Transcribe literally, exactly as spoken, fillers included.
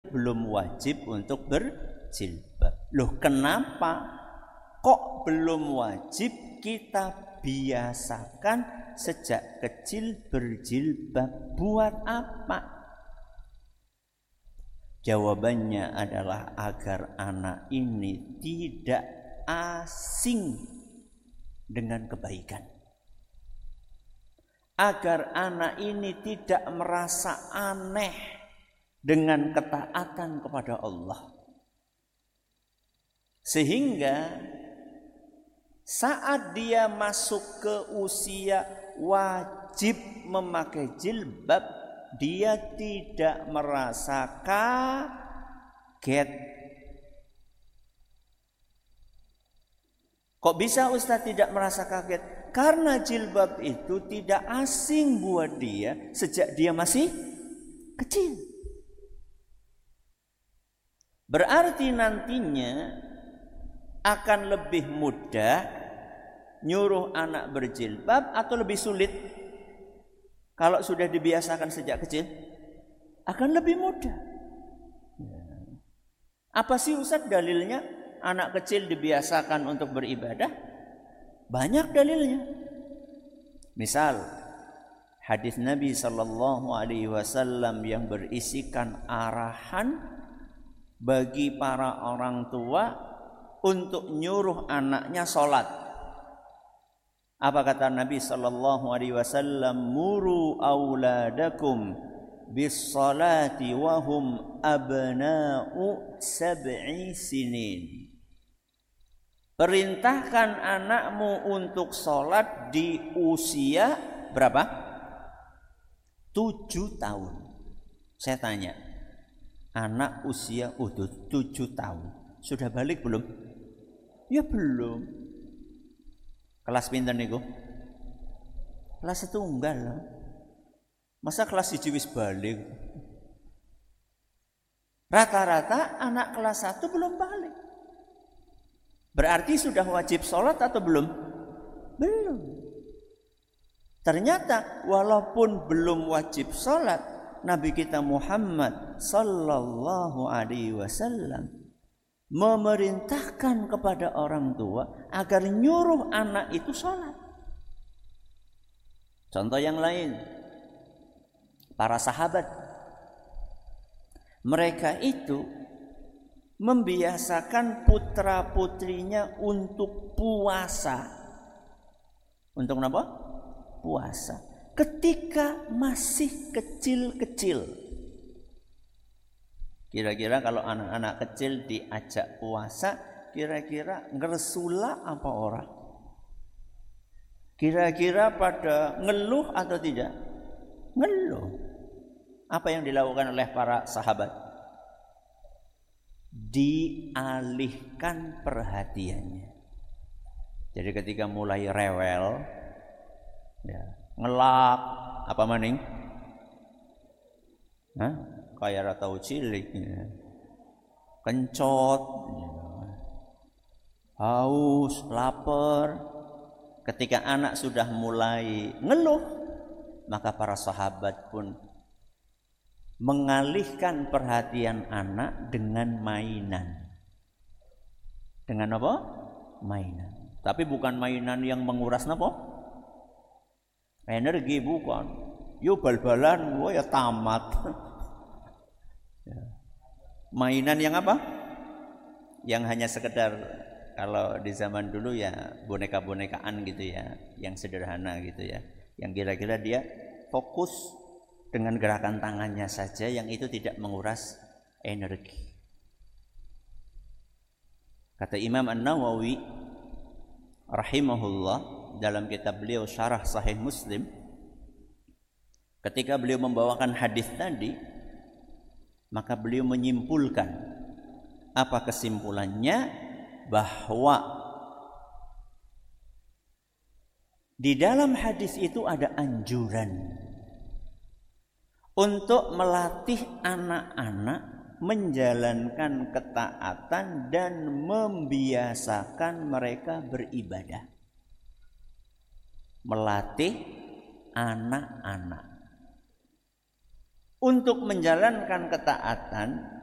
belum wajib untuk berjilbab. Loh, kenapa kok belum wajib kita biasakan sejak kecil berjilbab? Buat apa? Jawabannya adalah agar anak ini tidak asing dengan kebaikan. Agar anak ini tidak merasa aneh dengan ketaatan kepada Allah. Sehingga saat dia masuk ke usia wajib memakai jilbab, dia tidak merasa kaget. Kok bisa Ustaz tidak merasa kaget? Karena jilbab itu tidak asing buat dia sejak dia masih kecil. Berarti nantinya akan lebih mudah nyuruh anak berjilbab atau lebih sulit? Kalau sudah dibiasakan sejak kecil, akan lebih mudah. Apa sih Ustaz dalilnya anak kecil dibiasakan untuk beribadah? Banyak dalilnya. Misal hadis Nabi sallallahu alaihi wasallam yang berisikan arahan bagi para orang tua untuk nyuruh anaknya sholat. Apa kata Nabi sallallahu alaihi wasallam? Muru auladakum bis salati wa hum abna'u sab'i sinin. Perintahkan anakmu untuk sholat di usia berapa? Tujuh tahun. Saya tanya, anak usia uh, tujuh tahun sudah balik belum? Ya belum. Kelas pinten niku? Kelas setunggal loh. Masa kelas siji wis balik? Rata-rata anak kelas satu belum balik. Berarti sudah wajib sholat atau belum? Belum. Ternyata walaupun belum wajib sholat, Nabi kita Muhammad sallallahu alaihi wasallam memerintahkan kepada orang tua agar nyuruh anak itu sholat. Contoh yang lain, para sahabat, mereka itu membiasakan putra-putrinya untuk puasa. Untuk apa? Puasa. Ketika masih kecil-kecil. Kira-kira kalau anak-anak kecil diajak puasa, kira-kira ngersula apa orang? Kira-kira pada ngeluh atau tidak? Ngeluh. Apa yang dilakukan oleh para sahabat? Dialihkan perhatiannya. Jadi ketika mulai rewel, ya, ngelak apa maning? Hah? Kayak ratau cilik, ya. Kencot, ya. Haus, lapar. Ketika anak sudah mulai ngeluh, maka para sahabat pun mengalihkan perhatian anak dengan mainan. Dengan apa? Mainan. Tapi bukan mainan yang menguras apa? Energi, bukan. Yo bal-balan, gua ya tamat. Mainan yang apa? Yang hanya sekedar, kalau di zaman dulu ya boneka-bonekaan gitu ya, yang sederhana gitu ya, yang kira-kira dia fokus dengan gerakan tangannya saja, yang itu tidak menguras energi. Kata Imam An-Nawawi rahimahullah dalam kitab beliau Syarah Sahih Muslim, ketika beliau membawakan hadis tadi, maka beliau menyimpulkan. Apa kesimpulannya? Bahwa di dalam hadis itu ada anjuran untuk melatih anak-anak menjalankan ketaatan dan membiasakan mereka beribadah. Melatih anak-anak untuk menjalankan ketaatan